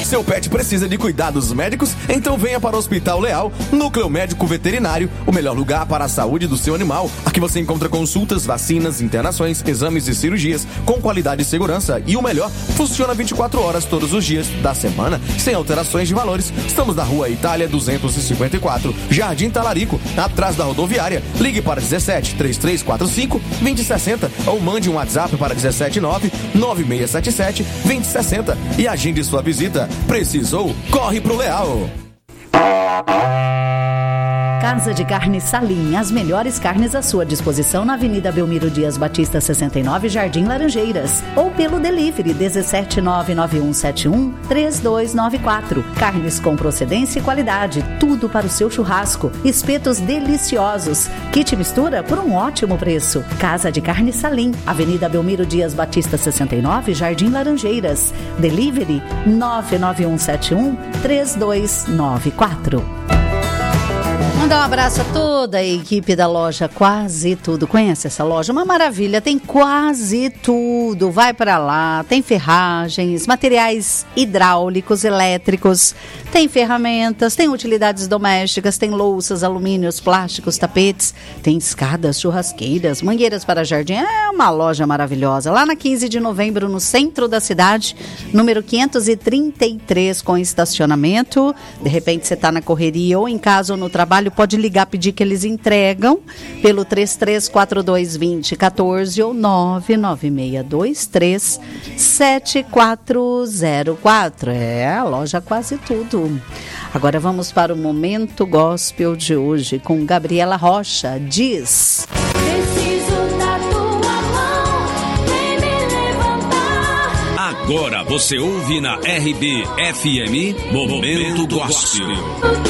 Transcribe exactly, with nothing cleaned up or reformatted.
Seu pet precisa de cuidados médicos? Então venha para o Hospital Leal, Núcleo Médico Veterinário, o melhor lugar para a saúde do seu animal. Aqui você encontra consultas, vacinas, internações, exames e cirurgias com qualidade e segurança. E o melhor, funciona vinte e quatro horas todos os dias da semana, sem alterações de valores. Estamos na Rua Itália duzentos e cinquenta e quatro, Jardim Talarico, atrás da rodoviária. Ligue para dezessete, trinta e três quarenta e cinco, vinte sessenta ou mande um WhatsApp para dezessete nove, nove seis sete sete, vinte sessenta e agende sua visita. Precisou? Corre pro Leal. Casa de Carne Salim, as melhores carnes à sua disposição na Avenida Belmiro Dias Batista sessenta e nove, Jardim Laranjeiras, ou pelo delivery dezessete nove nove um sete um três dois nove quatro. Carnes com procedência e qualidade, tudo para o seu churrasco, espetos deliciosos, kit mistura por um ótimo preço. Casa de Carne Salim, Avenida Belmiro Dias Batista sessenta e nove, Jardim Laranjeiras, delivery nove nove um sete um três dois nove quatro. Mandar um abraço a toda a equipe da loja Quase Tudo. Conhece essa loja? Uma maravilha, tem quase tudo. Vai para lá, tem ferragens, materiais hidráulicos, elétricos, tem ferramentas, tem utilidades domésticas, tem louças, alumínios, plásticos, tapetes, tem escadas, churrasqueiras, mangueiras para jardim. É uma loja maravilhosa. Lá na quinze de novembro, no centro da cidade, número quinhentos e trinta e três, com estacionamento. De repente você está na correria ou em casa ou no trabalho, pode ligar, pedir que eles entregam pelo três três quatro dois dois zero um quatro ou nove nove seis dois três sete quatro zero quatro. É a loja Quase Tudo. Agora vamos para o Momento Gospel de hoje com Gabriela Rocha. Diz: preciso da tua mão, vem me levantar. Agora você ouve na R B F M Momento Gospel.